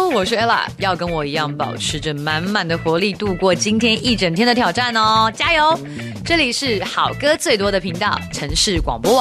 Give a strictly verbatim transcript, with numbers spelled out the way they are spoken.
我是 Ella， 要跟我一样保持着满满的活力度过今天一整天的挑战哦，加油！这里是好歌最多的频道，城市广播网。